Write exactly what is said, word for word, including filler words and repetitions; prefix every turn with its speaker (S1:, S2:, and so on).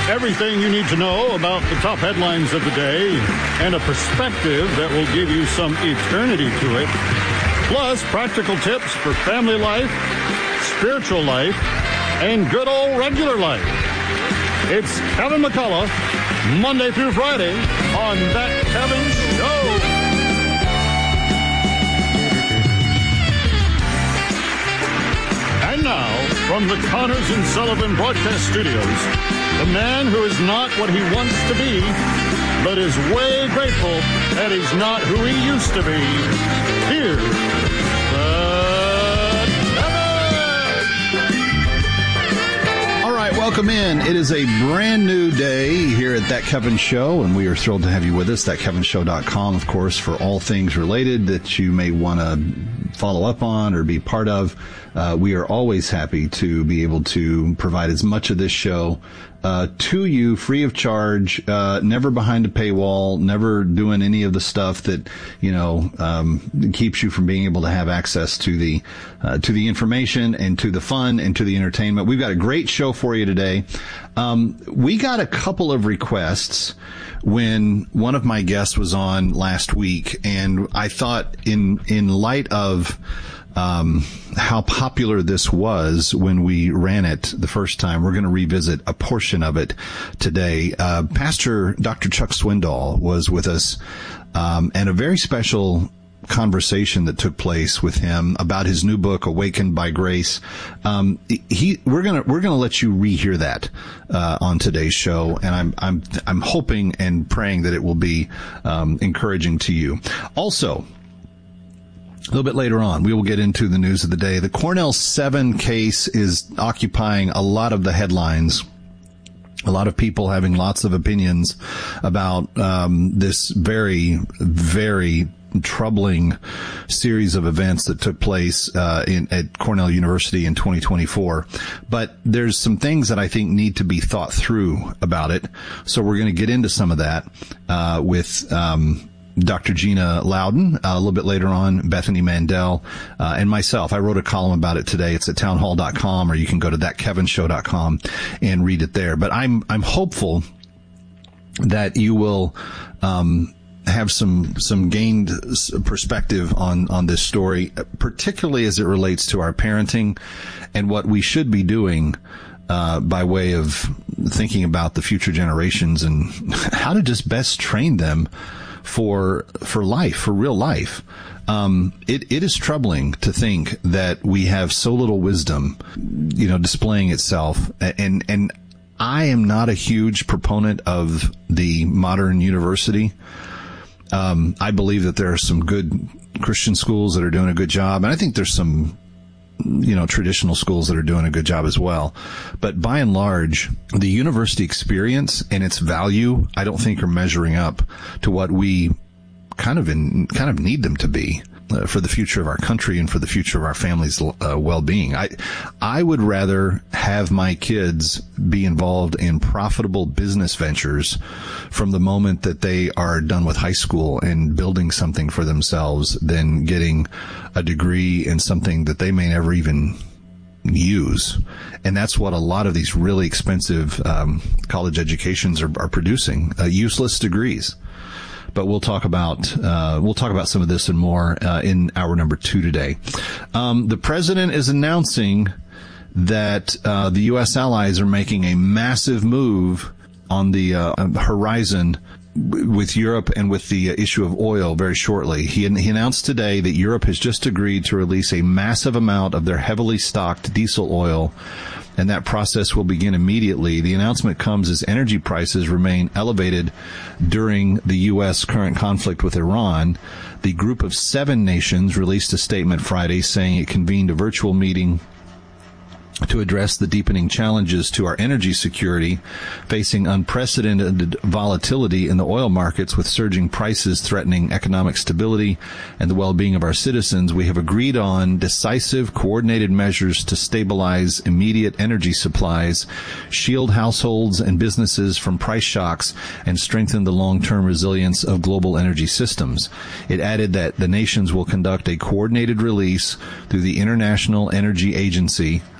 S1: Everything you need to know about the top headlines of the day and a perspective that will give you some eternity to it. Plus, practical tips for family life, spiritual life, and good old regular life. It's Kevin McCullough, Monday through Friday on That Kevin Show. And now, from the Connors and Sullivan Broadcast Studios, the man who is not what he wants to be, but is way grateful that he's not who he used to be. Here's the Kevin!
S2: All right, welcome in. It is a brand new day here at That Kevin Show, and we are thrilled to have you with us. that kevin show dot com, of course, for all things related that you may want to follow up on or be part of. Uh, we are always happy to be able to provide as much of this show uh, to you free of charge, uh, never behind a paywall, never doing any of the stuff that, you know, um, keeps you from being able to have access to the, uh, to the information and to the fun and to the entertainment. We've got a great show for you today. Um, we got a couple of requests when one of my guests was on last week, and I thought in, in light of, Um, how popular this was when we ran it the first time, we're going to revisit a portion of it today. Uh, Pastor Doctor Chuck Swindoll was with us, um, and a very special conversation that took place with him about his new book, Awakened by Grace. Um, he, we're gonna, we're gonna let you rehear that, uh, on today's show. And I'm, I'm, I'm hoping and praying that it will be, um, encouraging to you. Also, a little bit later on, we will get into the news of the day. The Cornell seven case is occupying a lot of the headlines. A lot of people having lots of opinions about um, this very, very troubling series of events that took place uh, in, at Cornell University in twenty twenty-four. But there's some things that I think need to be thought through about it. So we're going to get into some of that uh, with um Doctor Gina Loudon, uh, a little bit later on, Bethany Mandel, uh, and myself. I wrote a column about it today. It's at townhall dot com, or you can go to that kevin show dot com and read it there. But I'm, I'm hopeful that you will, um, have some, some gained perspective on, on this story, particularly as it relates to our parenting and what we should be doing Uh, by way of thinking about the future generations and how to just best train them for, for life, for real life. Um, it, it is troubling to think that we have so little wisdom, you know, displaying itself. And, and I am not a huge proponent of the modern university. Um, I believe that there are some good Christian schools that are doing a good job. And I think there's some, you know, traditional schools that are doing a good job as well. But by and large, the university experience and its value, I don't think are measuring up to what we kind of in, kind of need them to be uh, for the future of our country and for the future of our family's uh, well-being. I, I would rather have my kids be involved in profitable business ventures from the moment that they are done with high school and building something for themselves than getting a degree in something that they may never even use. And that's what a lot of these really expensive um, college educations are, are producing, uh, useless degrees. But we'll talk about uh, we'll talk about some of this and more uh, in hour number two today. Um, the president is announcing that uh, the U S allies are making a massive move on the uh, horizon with Europe and with the issue of oil very shortly. He, he announced today that Europe has just agreed to release a massive amount of their heavily stocked diesel oil, and that process will begin immediately. The announcement comes as energy prices remain elevated during the U S current conflict with Iran. The group of seven nations released a statement Friday saying it convened a virtual meeting to address the deepening challenges to our energy security, facing unprecedented volatility in the oil markets with surging prices threatening economic stability and the well-being of our citizens. We have agreed on decisive, coordinated measures to stabilize immediate energy supplies, shield households and businesses from price shocks, and strengthen the long-term resilience of global energy systems. It added that the nations will conduct a coordinated release through the International Energy Agency